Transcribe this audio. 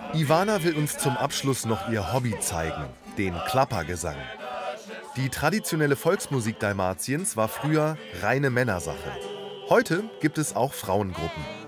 Ivana will uns zum Abschluss noch ihr Hobby zeigen, den Klappergesang. Die traditionelle Volksmusik Dalmatiens war früher reine Männersache. Heute gibt es auch Frauengruppen.